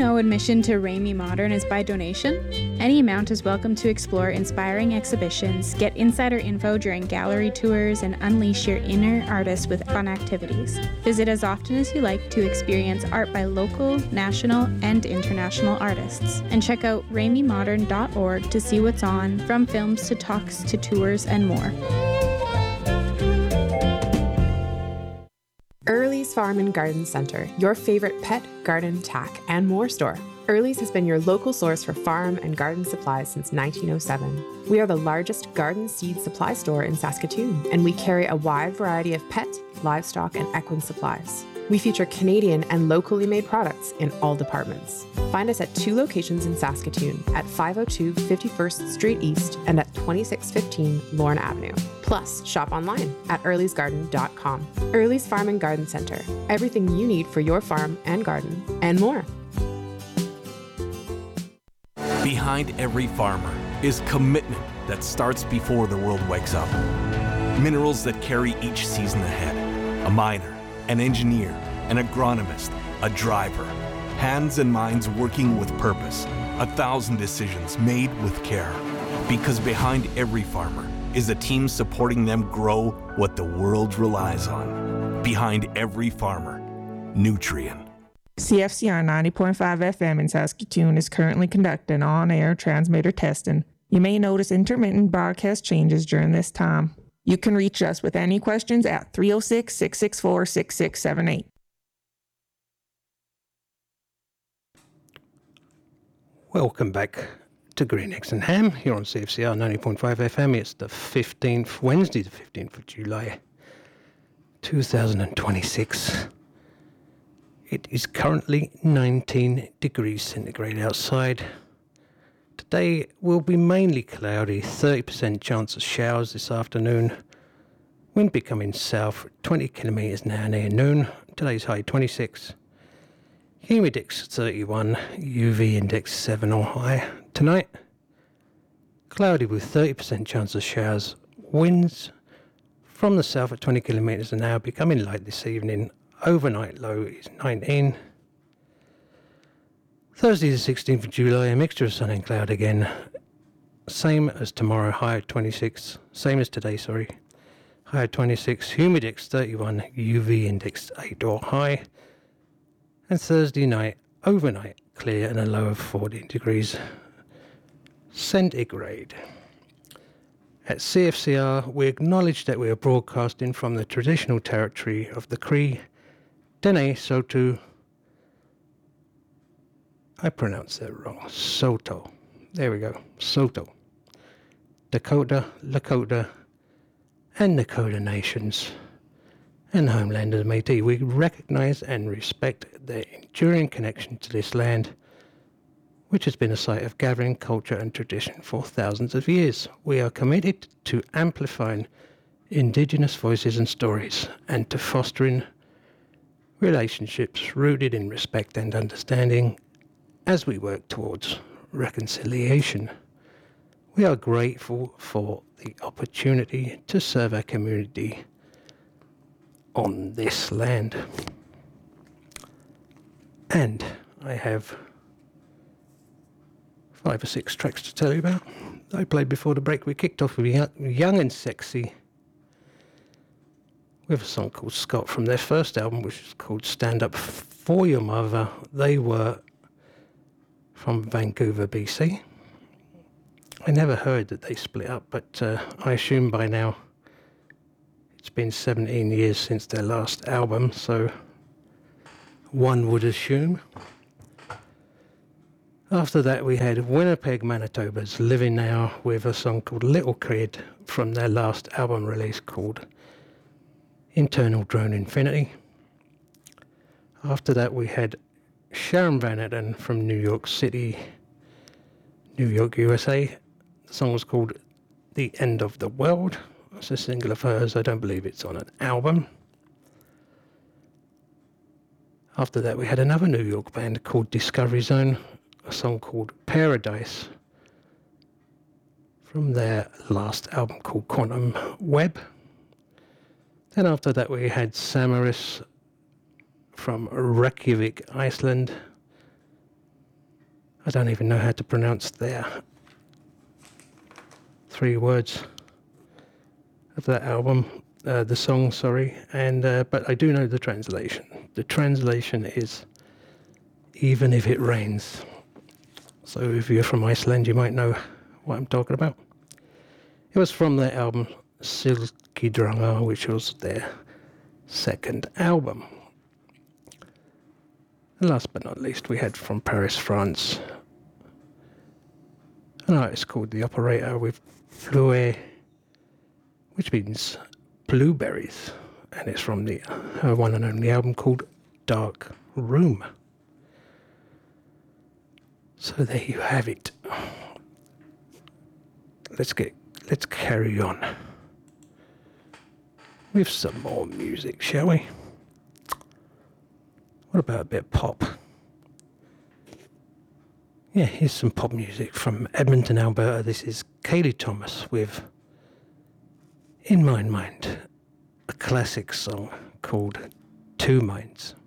know admission to Ramey Modern is by donation? Any amount is welcome to explore inspiring exhibitions, get insider info during gallery tours, and unleash your inner artist with fun activities. Visit as often as you like to experience art by local, national, and international artists. And check out rameymodern.org to see what's on, from films to talks to tours and more. Early's Farm and Garden Center, your favorite pet, garden, tack, and more store. Early's has been your local source for farm and garden supplies since 1907. We are the largest garden seed supply store in Saskatoon, and we carry a wide variety of pet, livestock, and equine supplies. We feature Canadian and locally made products in all departments. Find us at 2 locations in Saskatoon, at 502 51st Street East and at 2615 Lorne Avenue. Plus, shop online at earlysgarden.com. Early's Farm and Garden Center. Everything you need for your farm and garden, and more. Behind every farmer is commitment that starts before the world wakes up. Minerals that carry each season ahead. A miner, an engineer, an agronomist, a driver. Hands and minds working with purpose. 1,000 decisions made with care. Because behind every farmer is a team supporting them grow what the world relies on. Behind every farmer, Nutrien. CFCR 90.5 FM in Saskatoon is currently conducting on-air transmitter testing. You may notice intermittent broadcast changes during this time. You can reach us with any questions at 306-664-6678. Welcome back to Green Eggs and Ham here on CFCR 90.5 FM. It's the 15th, Wednesday the 15th of July, 2026. It is currently 19 degrees centigrade outside. Today will be mainly cloudy, 30% chance of showers this afternoon. Wind becoming south, 20 kilometres an hour near noon. Today's high 26. Humidex 31, UV index 7 or higher. Tonight, cloudy with 30% chance of showers. Winds from the south at 20 kilometres an hour, becoming light this evening. Overnight low is 19. Thursday the 16th of July, a mixture of sun and cloud again. Same as tomorrow, high at 26. Same as today, sorry. High at 26, humidex 31, UV index 8 or high. And Thursday night, overnight, clear and a low of 14 degrees centigrade. At CFCR, we acknowledge that we are broadcasting from the traditional territory of the Cree, Dene, Soto. I pronounced that wrong. Soto. There we go. Soto. Dakota, Lakota, and Nakota nations and homelanders Métis. We recognize and respect their enduring connection to this land, which has been a site of gathering, culture, and tradition for thousands of years. We are committed to amplifying Indigenous voices and stories and to fostering relationships rooted in respect and understanding as we work towards reconciliation. We are grateful for the opportunity to serve our community on this land. And I have 5 or 6 tracks to tell you about. I played before the break. We kicked off with Young and Sexy with a song called Scott from their first album, which is called Stand Up For Your Mother. They were from Vancouver, BC. I never heard that they split up, but I assume by now it's been 17 years since their last album, so one would assume. After that, we had Winnipeg, Manitoba's Living Now with a song called Little Kid from their last album release called Internal Drone Infinity. After that, we had Sharon Van Etten from New York City, New York, USA. The song was called The End of the World. It's a single of hers. I don't believe it's on an album. After that, we had another New York band called Discovery Zone, a song called Paradise from their last album called Quantum Web. Then after that, we had Samaris from Reykjavik, Iceland, I don't even know how to pronounce their 3 words of that album, the song, sorry, and but I do know the translation. The translation is "Even If It Rains." So if you're from Iceland, you might know what I'm talking about. It was from their album Silkidrangar, which was their second album. And last but not least, we had from Paris, France, an artist called The Operator with Fleuet, which means blueberries, and it's from her one and only album called Dark Room. So there you have it. Let's carry on with some more music, shall we? What about a bit of pop? Yeah, here's some pop music from Edmonton, Alberta. This is Kaylee Thomas with In My Mind, a classic song called Two Minds.